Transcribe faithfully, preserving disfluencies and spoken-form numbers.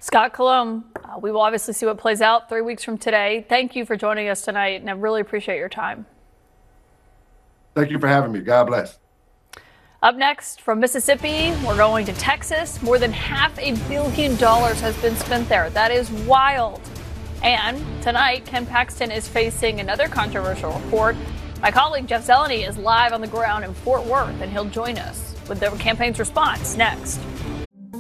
Scott Colomb, uh, we will obviously see what plays out three weeks from today. Thank you for joining us tonight, and I really appreciate your time. Thank you for having me. God bless. Up next, from Mississippi, we're going to Texas. More than half a billion dollars has been spent there. That is wild. And tonight, Ken Paxton is facing another controversial report. My colleague Jeff Zeleny is live on the ground in Fort Worth, and he'll join us with the campaign's response next.